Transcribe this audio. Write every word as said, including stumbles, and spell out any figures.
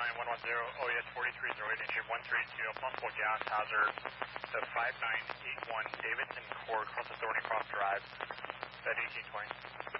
nine one one zero, O E S forty-three zero eight, engine one three two, possible gas hazard, the five nine eight one Davidson Court, cross the Thorny Cross Drive, at eighteen twenty.